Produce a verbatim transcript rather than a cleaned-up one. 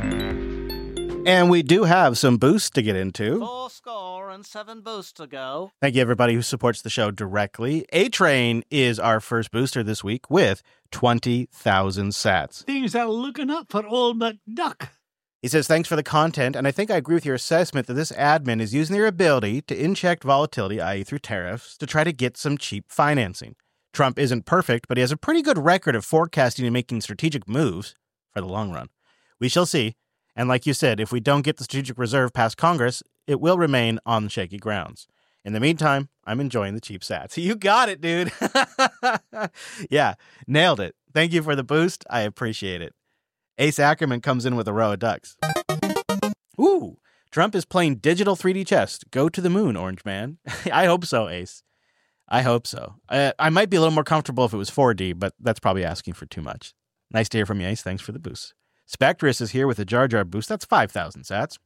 And we do have some boosts to get into. Four score and seven boosts to go. Thank you, everybody who supports the show directly. A-Train is our first booster this week with twenty thousand sats. Things are looking up for old McDuck. He says, thanks for the content, and I think I agree with your assessment that this admin is using their ability to inject volatility, that is through tariffs, to try to get some cheap financing. Trump isn't perfect, but he has a pretty good record of forecasting and making strategic moves for the long run. We shall see. And like you said, if we don't get the strategic reserve past Congress, it will remain on shaky grounds. In the meantime, I'm enjoying the cheap sats. You got it, dude. Yeah, nailed it. Thank you for the boost. I appreciate it. Ace Ackerman comes in with a row of ducks. Ooh, Trump is playing digital three D chess. Go to the moon, Orange Man. I hope so, Ace. I hope so. Uh, I might be a little more comfortable if it was four D, but that's probably asking for too much. Nice to hear from you, Ace. Thanks for the boost. Spectrus is here with a Jar Jar boost. That's five thousand sats.